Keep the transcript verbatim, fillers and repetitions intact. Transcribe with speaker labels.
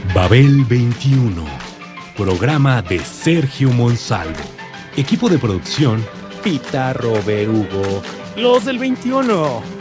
Speaker 1: Babel veintiuno, programa de Sergio Monsalvo. Equipo de producción, Pitarro Berugo.
Speaker 2: Los del veintiuno.